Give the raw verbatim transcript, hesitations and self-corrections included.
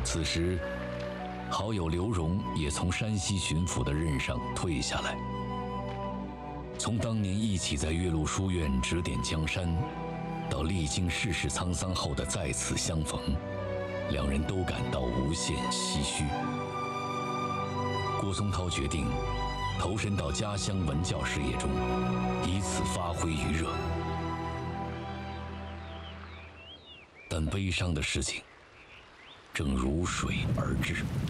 此时，好友刘荣也从山西巡抚的任上退下来。从当年一起在岳麓书院指点江山，到历经世事沧桑后的再次相逢，两人都感到无限唏嘘。郭松涛决定投身到家乡文教事业中，以此发挥余热。但悲伤的事情正如水而至。